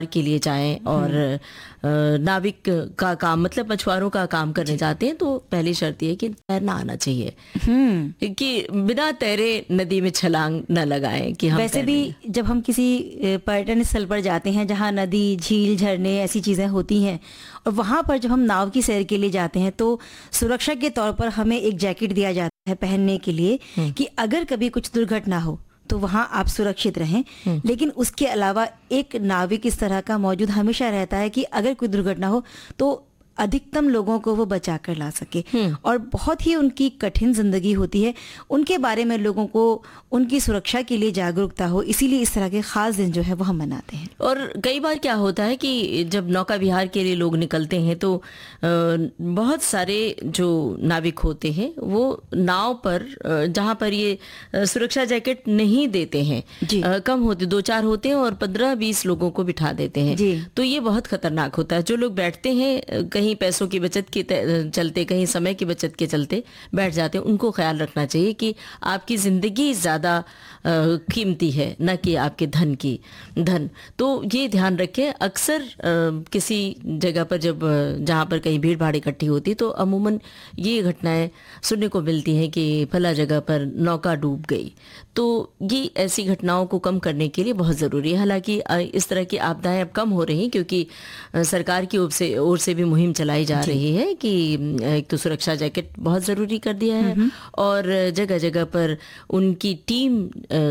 के लिए जाएं और नाविक का काम मतलब मछुआरों का काम करने जाते हैं तो पहली शर्त ये है कि तैरना आना चाहिए, कि बिना तैरे नदी में छलांग न लगाएं कि हम वैसे भी जब हम किसी पर्यटन स्थल पर जाते हैं जहां नदी, झील, झरने ऐसी चीजें होती हैं और वहां पर जब हम नाव की सैर के लिए जाते हैं तो सुरक्षा के तौर पर हमें एक जैकेट दिया जाता है पहनने के लिए कि अगर कभी कुछ दुर्घटना हो तो वहां आप सुरक्षित रहें। लेकिन उसके अलावा एक नाविक इस तरह का मौजूद हमेशा रहता है कि अगर कोई दुर्घटना हो तो अधिकतम लोगों को वो बचा कर ला सके। और बहुत ही उनकी कठिन जिंदगी होती है, उनके बारे में लोगों को उनकी सुरक्षा के लिए जागरूकता हो, इसीलिए इस तरह के खास दिन जो है वो हम मनाते हैं। और कई बार क्या होता है कि जब नौका विहार के लिए लोग निकलते हैं तो बहुत सारे जो नाविक होते हैं वो नाव पर जहाँ पर ये सुरक्षा जैकेट नहीं देते हैं, कम होते 2-4 होते हैं और 15-20 लोगों को बिठा देते हैं, तो ये बहुत खतरनाक होता है। जो लोग बैठते हैं कहीं पैसों की बचत के चलते, कहीं समय की बचत के चलते बैठ जाते हैं, उनको ख्याल रखना चाहिए कि आपकी जिंदगी ज्यादा कीमती है न कि आपके धन। तो ये ध्यान रखें। अक्सर किसी जगह पर जहाँ पर कहीं भीड़ भाड़ इकट्ठी होती तो अमूमन ये घटनाएं सुनने को मिलती हैं कि फला जगह पर नौका डूब गई। तो ये ऐसी घटनाओं को कम करने के लिए बहुत ज़रूरी है। हालांकि इस तरह की आपदाएं अब कम हो रही हैं क्योंकि सरकार की ओर से भी मुहिम चलाई जा रही है कि एक तो सुरक्षा जैकेट बहुत ज़रूरी कर दिया है और जगह जगह पर उनकी टीम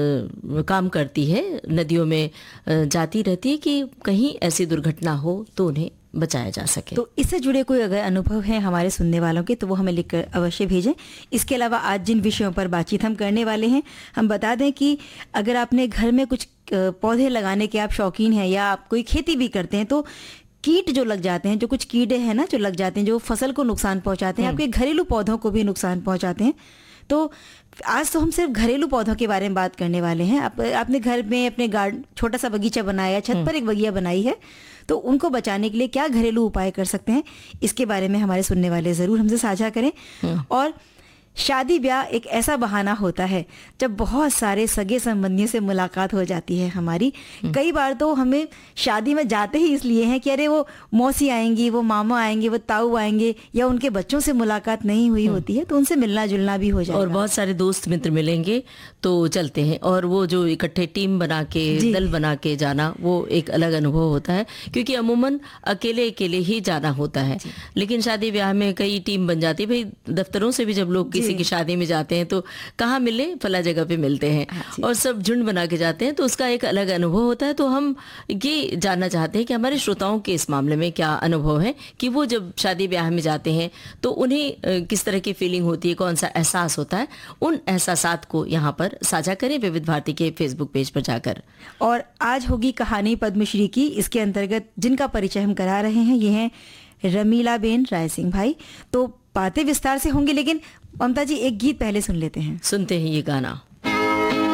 काम करती है, नदियों में जाती रहती है कि कहीं ऐसी दुर्घटना हो तो उन्हें बचाया जा सके। तो इससे जुड़े कोई अगर अनुभव है हमारे सुनने वालों के तो वो हमें लिखकर अवश्य भेजें। इसके अलावा आज जिन विषयों पर बातचीत हम करने वाले हैं, हम बता दें कि अगर आपने घर में कुछ पौधे लगाने के आप शौकीन हैं या आप कोई खेती भी करते हैं तो कीट जो लग जाते हैं, जो कुछ कीड़े हैं ना जो लग जाते हैं, जो फसल को नुकसान पहुंचाते हैं, आपके घरेलू पौधों को भी नुकसान पहुंचाते हैं। तो आज तो हम सिर्फ घरेलू पौधों के बारे में बात करने वाले हैं। आपने घर में अपने गार्डन छोटा सा बगीचा बनाया, छत पर एक बगिया बनाई है, तो उनको बचाने के लिए क्या घरेलू उपाय कर सकते हैं, इसके बारे में हमारे सुनने वाले जरूर हमसे साझा करें। और शादी ब्याह एक ऐसा बहाना होता है जब बहुत सारे सगे संबंधियों से मुलाकात हो जाती है हमारी। कई बार तो हमें शादी में जाते ही इसलिए हैं कि अरे वो मौसी आएंगी, वो मामा आएंगे, वो ताऊ आएंगे, या उनके बच्चों से मुलाकात नहीं हुई होती है तो उनसे मिलना जुलना भी हो जाएगा। और बहुत सारे दोस्त मित्र मिलेंगे तो चलते हैं, और वो जो इकट्ठे टीम बना के दल बना के जाना वो एक अलग अनुभव होता है क्योंकि अमूमन अकेले ही जाना होता है। लेकिन शादी ब्याह में कई टीम बन जाती है। भाई दफ्तरों से भी जब लोग किसी की शादी में जाते हैं तो कहाँ मिले, फला जगह पे मिलते हैं और सब झुंड बना के जाते हैं, तो उसका एक अलग अनुभव होता है। तो हम ये जानना चाहते हैं कि हमारे श्रोताओं के इस मामले में क्या अनुभव है कि वो जब शादी ब्याह में जाते हैं तो उन्हें किस तरह की फीलिंग होती है, कौन सा एहसास होता है। उन एहसासात को यहाँ पर साझा करें विविध भारती के फेसबुक पेज पर जाकर। और आज होगी कहानी पद्मश्री की। इसके अंतर्गत जिनका परिचय हम करा रहे हैं ये हैं रमीला बेन राय सिंह भाई। तो बातें विस्तार से होंगी, लेकिन ममता जी एक गीत पहले सुन लेते हैं। सुनते हैं ये गाना।